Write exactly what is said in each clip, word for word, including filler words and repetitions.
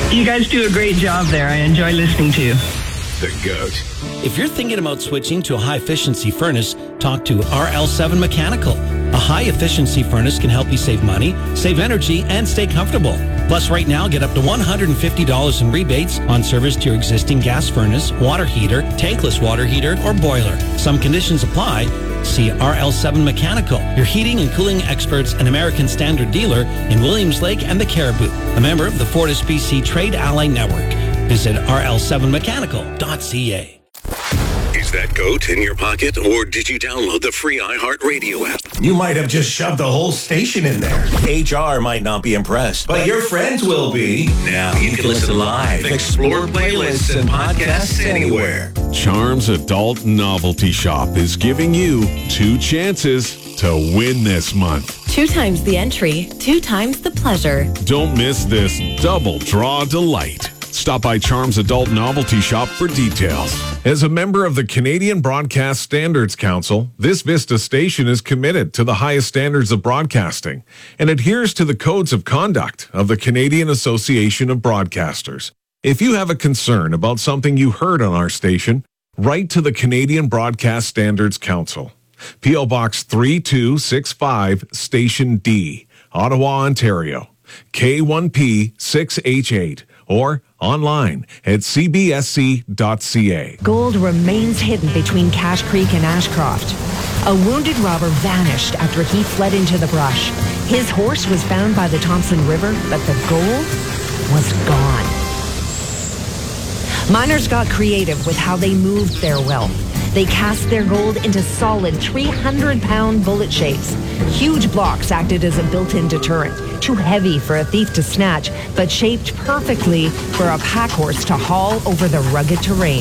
You guys do a great job there. I enjoy listening to you. The GOAT. If you're thinking about switching to a high-efficiency furnace, talk to R L seven Mechanical. A high-efficiency furnace can help you save money, save energy, and stay comfortable. Plus, right now, get up to one hundred fifty dollars in rebates on service to your existing gas furnace, water heater, tankless water heater, or boiler. Some conditions apply. See R L seven Mechanical, your heating and cooling experts and American Standard dealer in Williams Lake and the Caribou. A member of the Fortis B C Trade Ally Network. Visit r l seven mechanical dot c a. Is that GOAT in your pocket, or did you download the free iHeartRadio app? You might have just shoved the whole station in there. H R might not be impressed, but your friends will be. Now you can listen live, explore playlists and podcasts anywhere. Charms Adult Novelty Shop is giving you two chances to win this month. Two times the entry, two times the pleasure. Don't miss this double draw delight. Stop by Charms Adult Novelty Shop for details. As a member of the Canadian Broadcast Standards Council, this Vista station is committed to the highest standards of broadcasting and adheres to the codes of conduct of the Canadian Association of Broadcasters. If you have a concern about something you heard on our station, write to the Canadian Broadcast Standards Council. P O Box three two six five, Station D, Ottawa, Ontario, K one P six H eight, or online at c b s c dot c a. Gold remains hidden between Cache Creek and Ashcroft. A wounded robber vanished after he fled into the brush. His horse was found by the Thompson River, but the gold was gone. Miners got creative with how they moved their wealth. They cast their gold into solid three hundred pound bullet shapes. Huge blocks acted as a built-in deterrent, too heavy for a thief to snatch, but shaped perfectly for a pack horse to haul over the rugged terrain.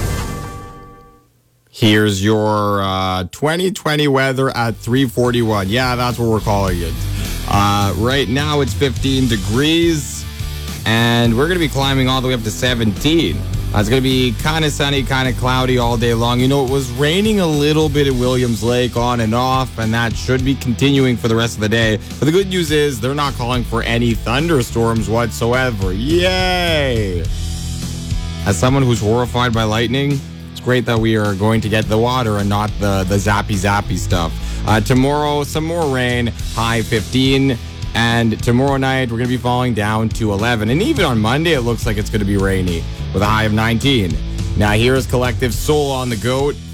Here's your uh, twenty twenty weather at three forty-one. Yeah, that's what we're calling it. Uh, right now it's fifteen degrees, and we're going to be climbing all the way up to seventeen. Uh, it's going to be kind of sunny, kind of cloudy all day long. You know, it was raining a little bit at Williams Lake on and off, and that should be continuing for the rest of the day. But the good news is they're not calling for any thunderstorms whatsoever. Yay! As someone who's horrified by lightning, it's great that we are going to get the water and not the, the zappy zappy stuff. Uh, tomorrow, some more rain, high fifteen. And tomorrow night, we're going to be falling down to eleven. And even on Monday, it looks like it's going to be rainy with a high of nineteen. Now, here's Collective Soul on the GOAT.